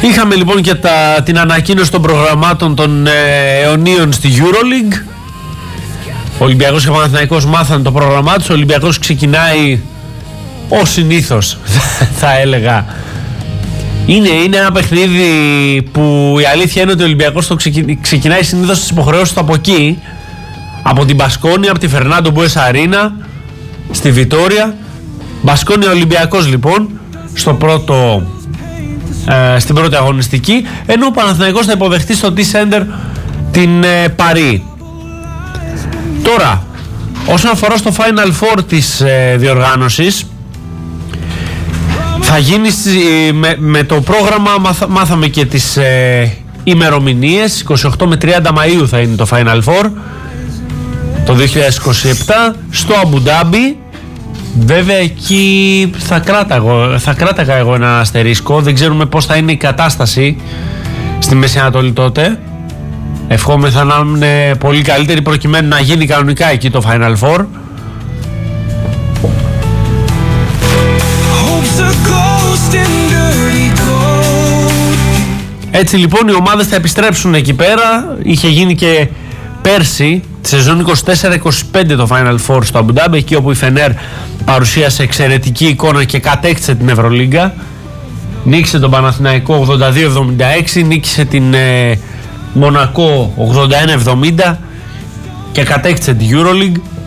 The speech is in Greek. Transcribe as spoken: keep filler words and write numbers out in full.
Είχαμε λοιπόν και τα, την ανακοίνωση των προγραμμάτων των ε, αιωνίων στη EuroLeague. Ο Ολυμπιακός και ο Παναθηναϊκός μάθανε το πρόγραμμά τους. Ο Ολυμπιακός ξεκινάει ως συνήθως θα έλεγα. Είναι, είναι ένα παιχνίδι που η αλήθεια είναι ότι ο Ολυμπιακός το ξεκι, ξεκινάει συνήθως τις υποχρεώσεις του από εκεί. Από την Μπασκόνια, από τη Φερνάντο Μπουές Αρίνα, στη Βιτόρια. Μπασκόνια Ολυμπιακός λοιπόν στο πρώτο, ε, στην πρώτη αγωνιστική, ενώ ο Παναθηναϊκός θα υποδεχτεί στο T-Center την ε, Παρί. Τώρα, όσον αφορά στο Final Four της ε, διοργάνωσης, θα γίνει με, με το πρόγραμμα, μάθα, μάθαμε και τις ε, ημερομηνίες. είκοσι οκτώ με τριάντα Μαΐου θα είναι το Final Four το δύο χιλιάδες είκοσι επτά στο Αμπουντάμπι. Βέβαια εκεί θα κράταγα, θα κράταγα εγώ ένα αστερίσκο. Δεν ξέρουμε πώς θα είναι η κατάσταση στη Μέση Ανατολή τότε. Ευχόμεθα να είναι πολύ καλύτερη προκειμένου να γίνει κανονικά εκεί το Final Four. Έτσι λοιπόν οι ομάδες θα επιστρέψουν εκεί πέρα. Είχε γίνει και πέρσι τη σεζόν είκοσι τέσσερα είκοσι πέντε το Final Four στο Αμπουντάμπι, εκεί όπου η Φενέρ παρουσίασε εξαιρετική εικόνα και κατέκτησε την Ευρωλίγκα. Νίκησε τον Παναθηναϊκό ογδόντα δύο εβδομήντα έξι, νίκησε την ε, Μονακό ογδόντα ένα εβδομήντα και κατέκτησε την EuroLeague.